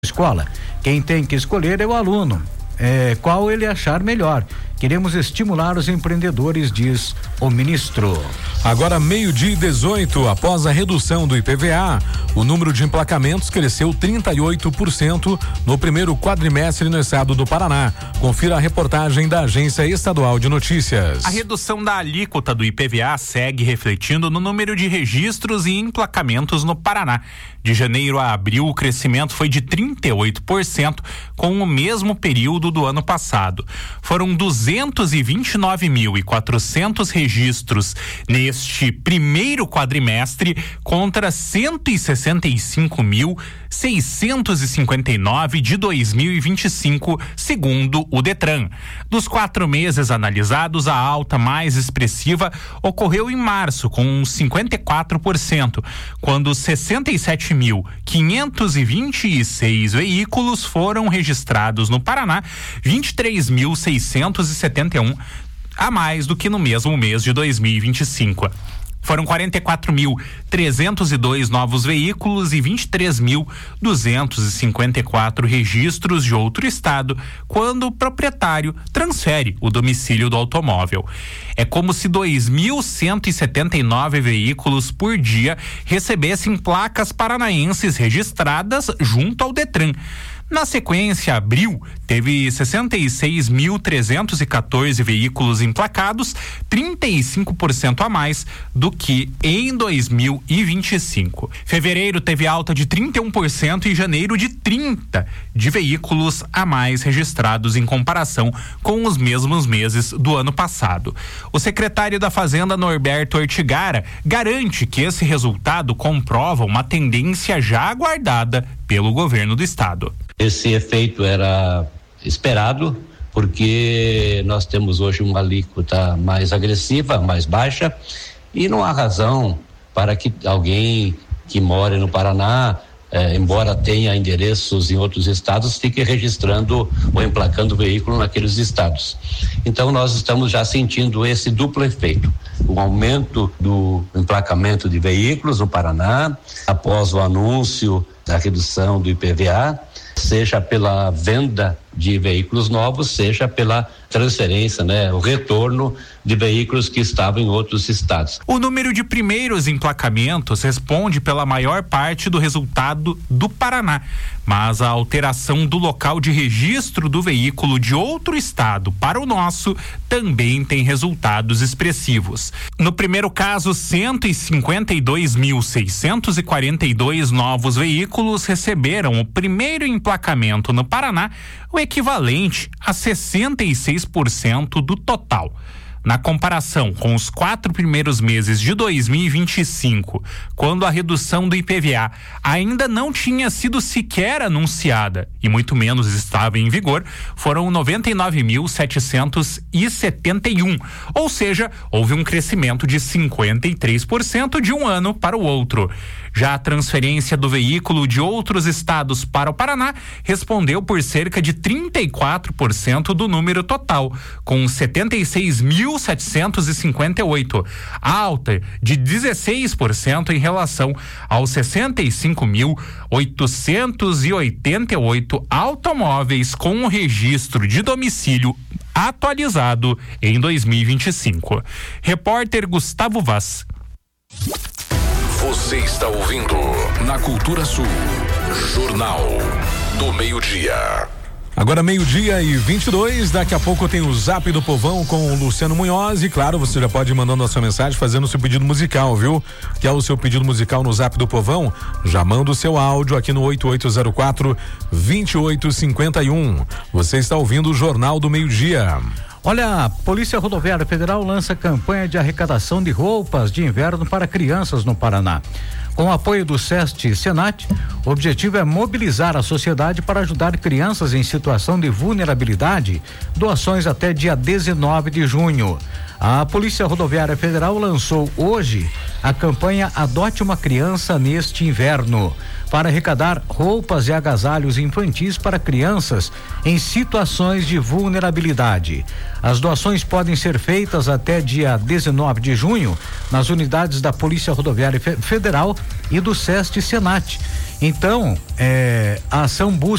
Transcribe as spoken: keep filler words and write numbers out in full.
escola. Quem tem que escolher é o aluno, é, qual ele achar melhor. Queremos estimular os empreendedores, diz o ministro. Agora, meio-dia e dezoito, após a redução do I P V A, o número de emplacamentos cresceu trinta e oito por cento no primeiro quadrimestre no estado do Paraná. Confira a reportagem da Agência Estadual de Notícias. A redução da alíquota do I P V A segue refletindo no número de registros e emplacamentos no Paraná. De janeiro a abril, o crescimento foi de trinta e oito por cento, com o mesmo período do ano passado. Foram duzentos e vinte e nove mil e quatrocentos registros neste primeiro quadrimestre contra cento e sessenta e cinco mil seiscentos e cinquenta e nove de dois mil e vinte e cinco, segundo o Detran. Dos quatro meses analisados, a alta mais expressiva ocorreu em março, com cinquenta e quatro por cento, quando sessenta e sete mil quinhentos e vinte e seis veículos foram registrados no Paraná, vinte e três mil seiscentos e setenta e um a mais do que no mesmo mês de dois mil e vinte e cinco. Foram quarenta e quatro mil trezentos e dois novos veículos e vinte e três mil duzentos e cinquenta e quatro registros de outro estado, quando o proprietário transfere o domicílio do automóvel. É como se dois mil cento e setenta e nove veículos por dia recebessem placas paranaenses registradas junto ao Detran. Na sequência, abril teve sessenta e seis mil trezentos e quatorze veículos emplacados, trinta e cinco por cento a mais do que em dois mil e vinte e cinco. Fevereiro teve alta de trinta e um por cento e janeiro de trinta por cento de veículos a mais registrados em comparação com os mesmos meses do ano passado. O secretário da Fazenda, Norberto Ortigara, garante que esse resultado comprova uma tendência já aguardada pelo governo do estado. Esse efeito era esperado, porque nós temos hoje uma alíquota mais agressiva, mais baixa, e não há razão para que alguém que mora no Paraná, eh, embora tenha endereços em outros estados, fique registrando ou emplacando veículo naqueles estados. Então nós estamos já sentindo esse duplo efeito. O aumento do emplacamento de veículos no Paraná, após o anúncio da redução do I P V A, seja pela venda de veículos novos, seja pela transferência, né, o retorno de veículos que estavam em outros estados. O número de primeiros emplacamentos responde pela maior parte do resultado do Paraná, mas a alteração do local de registro do veículo de outro estado para o nosso também tem resultados expressivos. No primeiro caso, cento e cinquenta e dois mil seiscentos e quarenta e dois novos veículos receberam o primeiro emplacamento no Paraná, o equivalente a sessenta e seis por cento do total. Na comparação com os quatro primeiros meses de dois mil e vinte e cinco, quando a redução do I P V A ainda não tinha sido sequer anunciada e muito menos estava em vigor, foram noventa e nove mil setecentos e setenta e um, ou seja, houve um crescimento de cinquenta e três por cento de um ano para o outro. Já a transferência do veículo de outros estados para o Paraná respondeu por cerca de trinta e quatro por cento do número total, com setenta e seis mil setecentos e cinquenta e oito, alta de dezesseis por cento em relação aos sessenta e cinco mil oitocentos e oitenta e oito automóveis com o registro de domicílio atualizado em dois mil e vinte e cinco. Repórter Gustavo Vaz. Você está ouvindo na Cultura Sul, Jornal do Meio-Dia. Agora meio-dia e vinte e dois, daqui a pouco tem o Zap do Povão com o Luciano Munhoz e claro, você já pode ir mandando a sua mensagem fazendo o seu pedido musical, viu? Quer o seu pedido musical no Zap do Povão? Já manda o seu áudio aqui no oito oito zero quatro, dois oito cinco um. Você está ouvindo o Jornal do Meio-Dia. Olha, a Polícia Rodoviária Federal lança campanha de arrecadação de roupas de inverno para crianças no Paraná. Com o apoio do SEST e Senat, o objetivo é mobilizar a sociedade para ajudar crianças em situação de vulnerabilidade. Doações até dia dezenove de junho. A Polícia Rodoviária Federal lançou hoje a campanha Adote uma Criança neste Inverno, para arrecadar roupas e agasalhos infantis para crianças em situações de vulnerabilidade. As doações podem ser feitas até dia dezenove de junho nas unidades da Polícia Rodoviária Federal e do SEST e Senat. Então, é, a ação busca